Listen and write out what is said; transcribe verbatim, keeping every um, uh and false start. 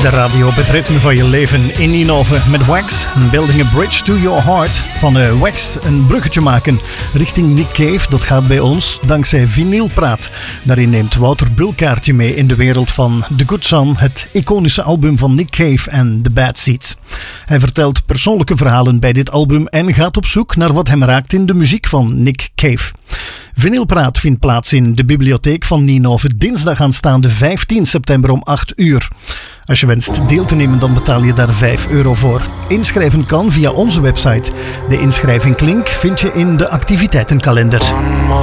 De radio op het ritme van je leven in Ninove met Wax. Building a bridge to your heart. Van uh, Wax een bruggetje maken richting Nick Cave. Dat gaat bij ons dankzij Vinylpraat. Daarin neemt Wouter Bulkaartje mee in de wereld van The Good Son. Het iconische album van Nick Cave en The Bad Seeds. Hij vertelt persoonlijke verhalen bij dit album en gaat op zoek naar wat hem raakt in de muziek van Nick Cave. Vinylpraat vindt plaats in de bibliotheek van Ninove dinsdag aanstaande vijftien september om acht uur. Als je wenst deel te nemen, dan betaal je daar vijf euro voor. Inschrijven kan via onze website. De inschrijvingslink vind je in de activiteitenkalender.